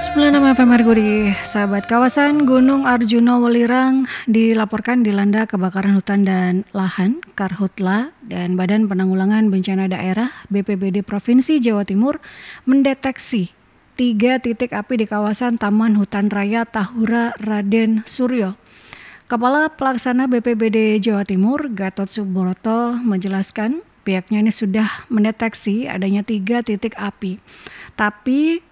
96 FM Merkuri, sahabat. Kawasan Gunung Arjuna Welirang dilaporkan dilanda kebakaran hutan dan lahan, Karhutla, dan Badan Penanggulangan Bencana Daerah BPBD Provinsi Jawa Timur mendeteksi 3 titik api di kawasan Taman Hutan Raya Tahura Raden Suryo. Kepala Pelaksana BPBD Jawa Timur, Gatot Subroto, menjelaskan pihaknya ini sudah mendeteksi adanya 3 titik api. Tapi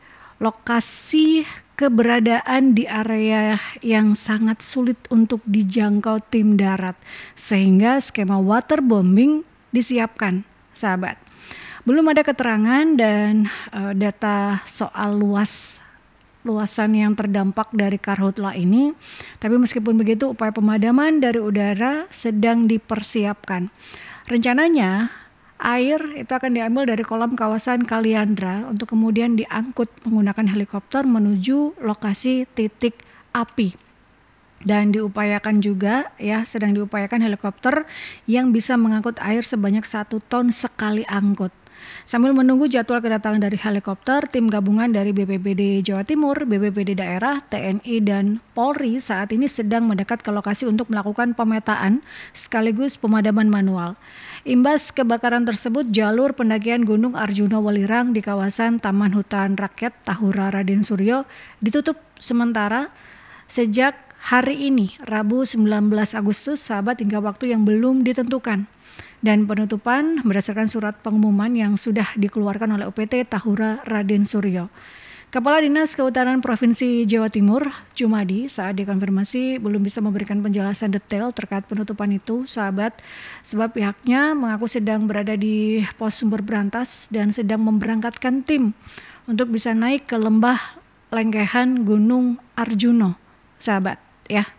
lokasi keberadaan di area yang sangat sulit untuk dijangkau tim darat, sehingga skema waterbombing disiapkan, sahabat. Belum ada keterangan dan data soal luasan yang terdampak dari karhutla ini, tapi meskipun begitu upaya pemadaman dari udara sedang dipersiapkan. Rencananya air itu akan diambil dari kolam kawasan Kaliandra untuk kemudian diangkut menggunakan helikopter menuju lokasi titik api. Dan diupayakan juga sedang diupayakan helikopter yang bisa mengangkut air sebanyak 1 ton sekali angkut. Sambil menunggu jadwal kedatangan dari helikopter, tim gabungan dari BPBD Jawa Timur, BPBD daerah, TNI, dan Polri saat ini sedang mendekat ke lokasi untuk melakukan pemetaan sekaligus pemadaman manual. Imbas kebakaran tersebut, jalur pendakian Gunung Arjuna Welirang di kawasan Taman Hutan Rakyat Tahura Raden Suryo ditutup sementara sejak hari ini, Rabu 19 Agustus, sahabat, hingga waktu yang belum ditentukan. Dan penutupan berdasarkan surat pengumuman yang sudah dikeluarkan oleh UPT Tahura Raden Suryo. Kepala Dinas Kehutanan Provinsi Jawa Timur, Jumadi, saat dikonfirmasi belum bisa memberikan penjelasan detail terkait penutupan itu, sahabat, sebab pihaknya mengaku sedang berada di pos sumber berantas dan sedang memberangkatkan tim untuk bisa naik ke lembah lengkehan Gunung Arjuna, sahabat, ya.